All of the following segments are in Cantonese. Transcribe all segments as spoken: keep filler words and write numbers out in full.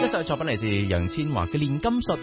呢首作品嚟自楊千嬅嘅《煉金術》，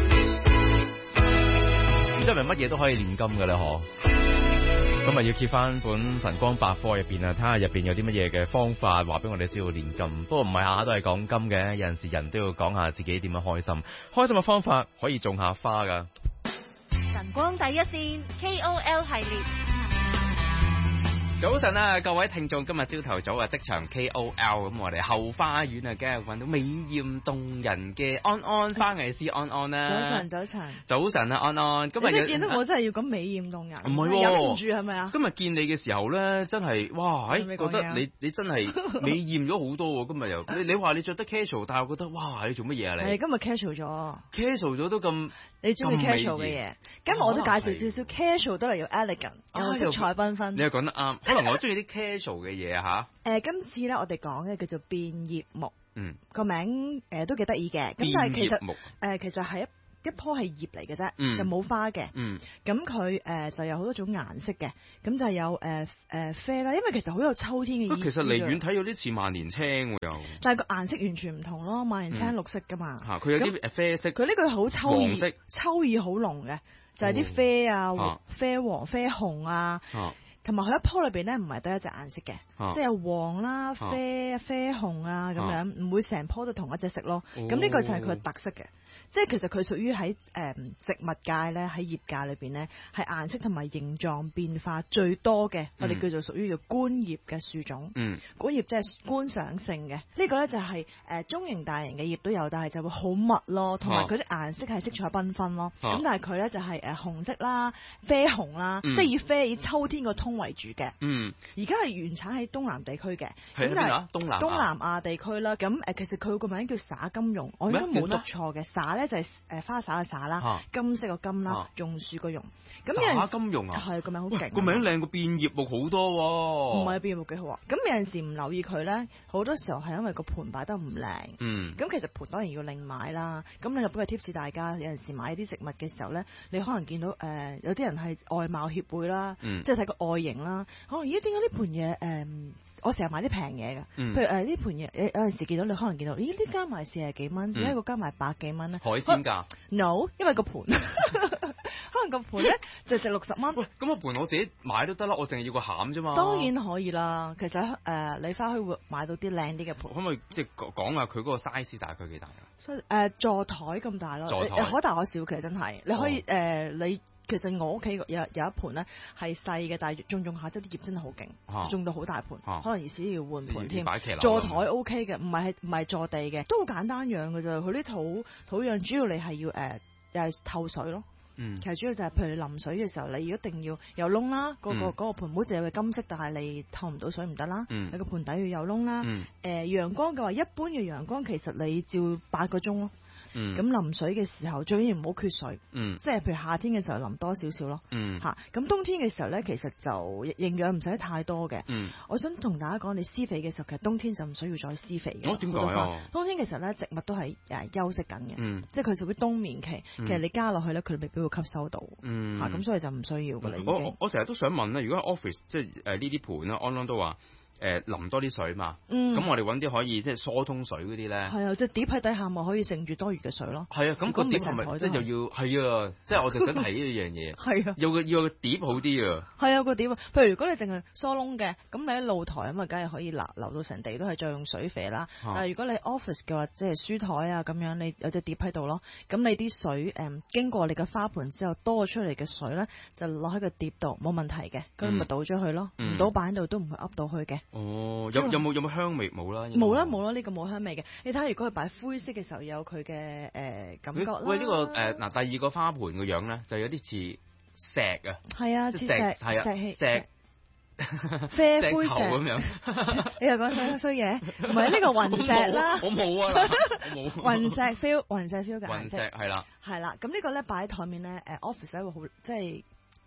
唔知係咪乜嘢都可以煉金嘅咧？嗬，咁啊要揭翻本晨光百科入邊啊，睇下入邊有啲乜嘢嘅方法，話俾我哋知道煉金。不過唔係下下都係講金嘅，有陣時人都要講下自己點樣開心。開心嘅方法可以種下花噶。 晨光第一線 K O L 系列。 早晨啊，各位聽眾，今日朝頭早啊，職場 K O L 咁，我哋後花園啊，梗係揾到美豔動人嘅安安花藝師安安啦。 早晨，早晨， 早晨啊，安安。今日你見到我真係要講美豔動人， 唔係喎， 忍唔住係咪啊？ 今日見你嘅時候咧，真係哇，誒，覺得你你真係美豔咗好多喎。今日又你你話你着得 casual，但係我覺得哇，你做乜嘢啊你？ 係今日 casual 咗 ，casual 咗都咁。 你中意 casual 嘅嘢，咁我都介紹少少 casual 都係要 elegant，啊色彩繽紛。 你又講得啱，可能我中意啲 casual 嘅嘢嚇。 誒，今次咧我哋講嘅叫做變葉木， 嗯， 個名誒都幾得意嘅，咁但係其實誒其實係一一棵係葉嚟嘅啫， 嗯、 就冇花嘅。 嗯， 咁佢誒就有好多種顏色嘅，咁就有誒誒啡啦，因為其實好有秋天嘅意思。 其實離遠睇有啲似萬年青喎又。 但係個顏色完全唔同咯，萬年青綠色噶嘛。 嚇、嗯，佢有啲誒啡色。 佢呢個好秋意， 色秋意好濃嘅，就係、是、啲啡啊、 哦、 啡黃、啡紅啊。 哦同埋佢一樖裏邊咧，唔係得一隻顏色嘅， 啊、 即係有黃啦、啡、啊、啡紅啊咁樣，唔、啊、會成樖都同一隻色咯。咁呢、哦、個就係佢嘅特色嘅。即係其實佢屬於喺誒植物界咧，喺葉界裏邊咧，係顏色同埋形狀變化最多嘅，嗯、我哋叫做屬於叫觀葉嘅樹種。嗯，觀葉即係觀賞性嘅。呢、這個咧就係、是、誒、呃、中型大型嘅葉都有，但係就會好密咯，同埋佢啲顏色係色彩繽紛咯。咁、啊、但係佢咧就係、是、誒紅色啦、啡紅啦，嗯、即係以啡以秋天個通為主嘅。嗯，而家係原產喺東南地區嘅。 係邊啊？東南東南亞地區啦。咁誒，其實佢個名叫灑金榕，我應該冇讀錯嘅。灑咧就係誒花灑嘅灑啦，啊、金色個金啦，榕樹個榕。咁灑金榕啊， 係個名好勁。 個名靚過變葉木好多喎。 唔係變葉木幾好啊？咁有陣時唔留意佢咧，好多時候係因為個盤擺得唔靚。嗯。咁其實盤當然要另買啦。咁你就俾個 tips 大家，有陣時買啲植物嘅時候咧，你可能見到誒、呃、有啲人係外貌協會啦，嗯、即係睇個外形啦。可能咦點解呢盤嘢誒？我成日買啲平嘢㗎，嗯、譬如誒呢盤嘢，有有陣時見到你可能見到，咦呢間賣四十幾蚊，點解個間賣百幾蚊咧？ 海鮮價 ？No，因為個盤可能個盤咧就值六十蚊。 喂，咁個盤我自己買都得啦，我淨係要個餡啫嘛。 當然可以啦，其實誒、呃、你翻去會買到啲靚啲嘅盤。 可唔可以即係講下佢嗰個 size 大概幾大啊？ 所以誒座台咁大咯，座台可大可小，其實真係你可以誒、哦呃、你。其實我屋企有有一盤咧係細嘅，但係種種下即係啲葉真係好勁，啊、種到好大盤，啊、可能而時要換盤添。座台 O K 嘅，唔係唔係坐地嘅，都好簡單養嘅啫。佢啲土土壤主要你係要誒又係透水咯。嗯，其實主要就係譬如你淋水嘅時候，你一定要有窿啦。嗰、那個嗰、嗯、個盤唔好淨係金色，但係你透唔到水唔得啦。嗯、你個盤底要有窿啦。誒、嗯呃、陽光嘅話，一般嘅陽光其實你照八個鐘咯。嗯，咁淋水嘅時候最緊要唔好缺水，嗯，即係譬如夏天嘅時候淋多少少咯，嗯，吓，咁冬天嘅時候咧，其實就營養唔使太多嘅，嗯，我想同大家講，你施肥嘅時候，其實冬天就唔需要再施肥嘅， 哦，點解啊？ 冬天嘅時候咧，植物都係誒休息緊嘅，嗯，即係佢屬於冬眠期，其實你加落去咧，佢未必會吸收到，嗯，吓，咁所以就唔需要噶啦。 我我我成日都想問咧，如果喺 office 即係誒呢啲盤啦，安安都話。誒、呃、淋多啲水嘛，咁、嗯、我哋揾啲可以即係疏通水嗰啲咧，係啊，即係碟喺底下咪可以盛住多餘嘅水咯。係啊，咁個碟係咪即係又要係啊？即係我哋想睇呢樣嘢。係啊，要個要個碟好啲啊。係啊，個碟啊，譬如如果你淨係疏窿嘅，咁你喺露台咁啊，梗係可以流流到成地都係再用水肥啦。啊、但係如果你 office 嘅話，即係書台啊咁樣，你有隻碟喺度咯，咁你啲水誒、嗯、經過你嘅花盆之後多咗出嚟嘅水咧，就落喺個碟度冇問題嘅，咁咪、嗯、倒咗去咯，唔、嗯、倒擺喺度都唔會噏到去嘅。 哦，有有冇有冇香味？冇啦， 冇啦冇啦，呢、這個冇香味嘅。你睇下，如果佢擺灰色嘅時候，有佢嘅誒感覺啦。 喂，呢、這個誒嗱、呃，第二個花盆嘅樣咧，就有啲似石啊。係啊，似石係啊，石石，石啡灰石咁樣。 你又講衰衰嘢？唔係呢個雲石啦。 我冇啊，我冇。 雲石 feel， 雲石 feel 嘅顏色。 雲石係啦， 係啦。咁呢個咧擺喺台面咧，誒 office 咧會好即係。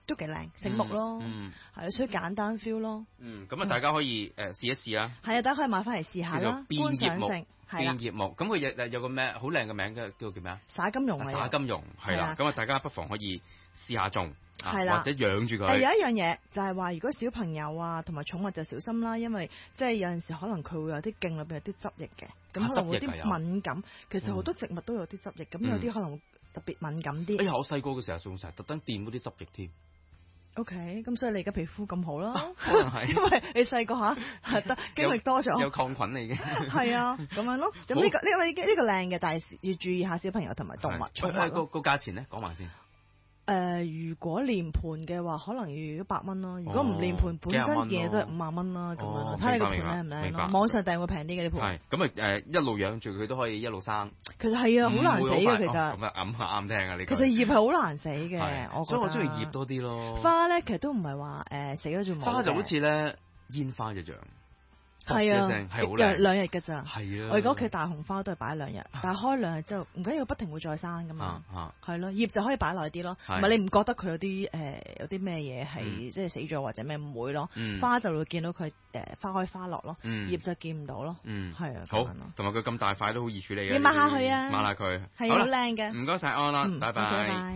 都幾靚，醒目咯，嗯，係啊，所以簡單 feel 咯。 嗯，咁啊，大家可以誒試一試啦。 係啊，大家可以買翻嚟試下啦。觀賞性變葉木，咁佢有有個咩好靚嘅名嘅，叫做叫咩啊？ 灑金榕。 灑金榕係啦，咁啊，大家不妨可以試下種，係啦，或者養住佢。 誒有一樣嘢就係話，如果小朋友啊同埋寵物就小心啦，因為即係有陣時可能佢會有啲莖裏邊有啲汁液嘅，咁可能會有啲敏感。其實好多植物都有啲汁液，咁有啲可能會特別敏感啲。 哎呀，我細個嘅時候仲成日特登掂嗰啲汁液添。 O K，咁所以你而家皮膚咁好啦， 可能係， 因為你細個吓係得經歷多咗， 有抗菌嚟嘅。 係啊，咁樣咯。咁呢個呢個呢個靚嘅，但係要注意下小朋友同埋動物寵物。 個個價錢咧，講埋先。 誒、呃，如果連盤嘅話，可能要一百蚊咯。如果唔連盤，本身嘅嘢都係五萬蚊啦。咁樣睇你個盤靚唔靚咯。網上訂會平啲嘅啲盤。係咁啊，誒，一路養住佢都可以一路生。 其實係啊，好難死嘅其實。 咁啊，啱啱聽啊，呢其實葉係好難死嘅，我所以我中意葉多啲咯。 花咧，其實都唔係話誒死咗就冇。 花就好似咧煙花一樣。 係啊， 係好兩兩日㗎咋。 係啊， 我而家屋企大紅花都係擺兩日，但係開兩日之後唔緊要，不停會再生噶嘛。係咯，葉就可以擺耐啲咯。唔係你唔覺得佢有啲誒有啲咩嘢係即係死咗或者咩唔會咯？花就會見到佢誒花開花落咯，葉就見唔到咯。嗯，係啊。 好，同埋佢咁大塊都好易處理嘅。 要抹下佢啊， 抹下佢係好靚嘅。 唔該晒安啦，拜拜。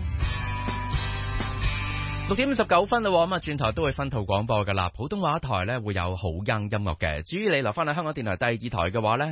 六點五十九分啦，咁啊轉台都會分套廣播噶啦，普通話台咧會有好音音樂嘅。至於你留翻喺香港電台第二台嘅話咧。